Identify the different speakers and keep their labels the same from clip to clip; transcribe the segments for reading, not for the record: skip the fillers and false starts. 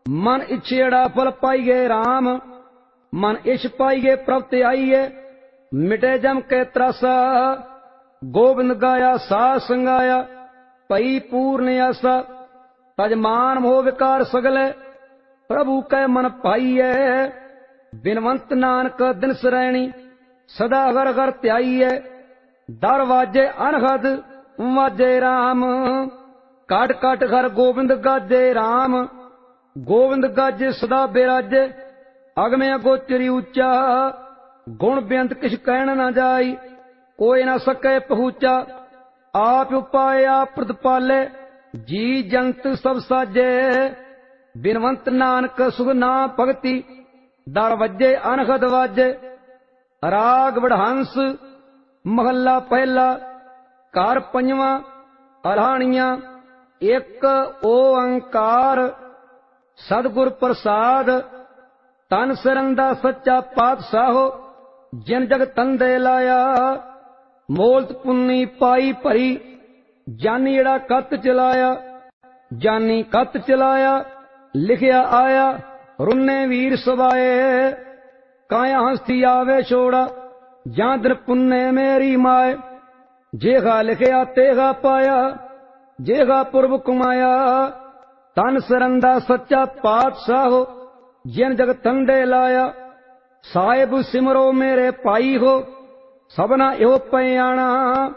Speaker 1: मन इच्छेड़ा फल पाइए राम, मन इश पाइए प्रभ ते आइए। मिटे जम के त्रासा, गोविंद गाया सा संगाया। पई पूर्ण आसा, तज मान मोह विकार सगले। प्रभु कै मन पाइए, बिनवंत नानक दिन सरैणी। सदा घर घर त्याइए, दर वाजे अनहद वाजे राम। काट काट घर गोविंद गाजे राम। गोविंद गाजे सदा बिराजे, अगमे अगोचरी ऊंचा। गुण बेअंत किछ कहण न जाई, कोई न सके पहुंचा। आप उपाय आप प्रतिपाले, जी जंत सब साजे। बिनवंत नानक सुख नाम भगति, दर वजे अनहद वाजे। राग वडहंस महला पहला, कार पंजवा अलाणिया। एक ओंकार सतगुर प्रसाद, तन सरंदा सच्चा पातशाहो। जिन जग तंदे लाया, मोलत पुन्नी पाई भरी। जानी एड़ा कत चलाया, जानी कत चलाया। लिखिया आया रुन्ने वीर सवाए। काया हस्ती आवे छोड़ा, जां दिन पुन्ने मेरी माए। जेगा लिखिया तेगा पाया, जेगा पुरब कुमाया। तन सरंदा सच्चा पातशाहो, जिन जग तंदे लाया। साहिब सिमरो मेरे पाई हो, सबना एहो पयाणा।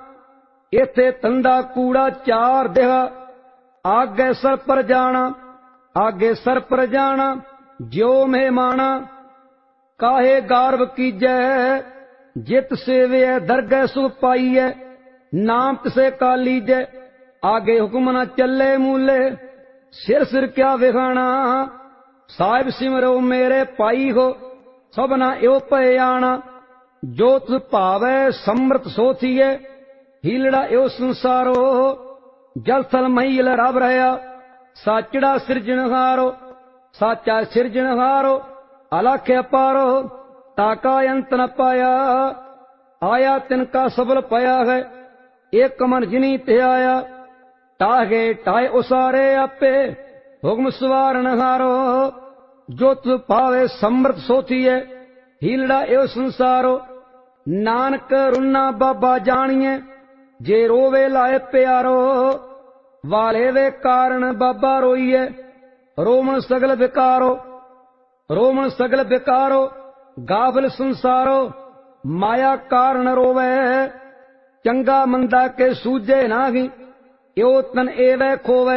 Speaker 1: इथे तंदा कूड़ा चार देहा, आगे सर पर जाना। आगे सर पर जाना, ज्यो मेहमाना। काहे गार्व कीजै, जित सेवे दरगह सुख पाइयै। नाम तिसे का लीजै, आगे हुक्म न चले मूले। सिर सिर क्या विखाना, साहिब सिमरो मेरे पाई हो, सबना एओ पयाणा। जो तुझ भावै समृत सोथिए, हीलड़ा एओ संसारो। जल थल महील रब रहा, साचड़ा सिरजनहारो। साचा सिरजनहारो, अलख अपारो। ताका अंत न पाया, आया तिनका सबल पाया है। एक मन जिनी ते आया, टाहे टाए उसारे आपे। हुक्म सवारण हारो, जो तुझ भावे समृत सोथिए, हीलड़ा एओ संसारो। नानक रुन्ना बाबा जानिए, जे रोवे लाए प्यारो। वाले वे कारण बाबा रोइए, रोमन सगल विकारो। रोमन सगल विकारो, गाफिल संसारो। माया कारण रोवे, चंगा मंदा के सूझे नाही। यो तन एवै खोवे,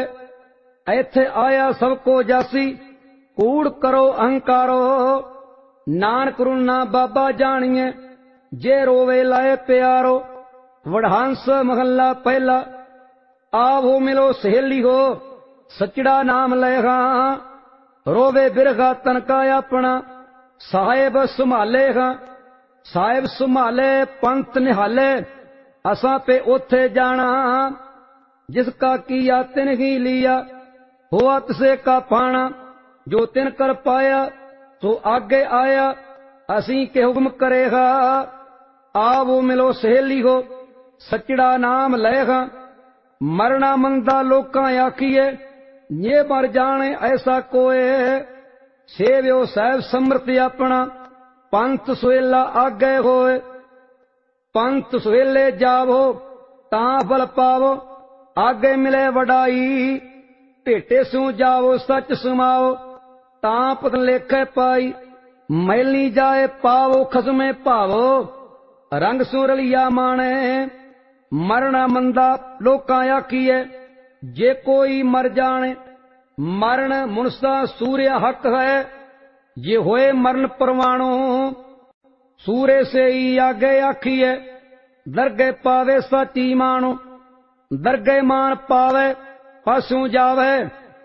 Speaker 1: ऐथे आया सबको जासी। कूड़ करो अहंकारो, नानक रुन्ना बाबा जानिए, जे रोवे लाए प्यारो। वडहंस महला पहला, आवो मिलो सहेली हो, सचड़ा नाम लेगा। रोवे बिरगा तन का अपना, साहेब संभाले गा। साहेब संभाले पंथ निहाले, असां पे ओथे जाना। जिसका किया तिन ही लिया, हुआ तिसे का पाना। जो तिन कर पाया, तो आगे आया, असी के हुक्म करेगा। आवो मिलो सहेली हो, सचड़ा नाम लेगा। मरना मंदा लोकां आखिए, ये मर जाने ऐसा कोए। सेव्यो साहिब समृति अपना, पंथ सुहेला आगे होए। पंथ सुहेले जावो, तां फल पावो। आगे मिले वडाई, भेटे सू जावो सच सुमाओ। तां पत लेखे पाई, मैली जाए पावो खसमे भावो। रंग सुरलिया माने, मरना मंदा लोकां आखिए, जे कोई मर जाने। मरण मुनसा सूर्य हक है, जे होए मरण परवाणो। सूर्य से ही आगे आखिए, दरगे पावे सची मानो। दरगे मान पावे, फसू जावे।